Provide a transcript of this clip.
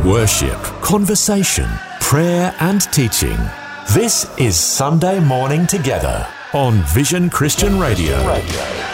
Worship, conversation, prayer and teaching. This is Sunday Morning Together on Vision Christian Radio.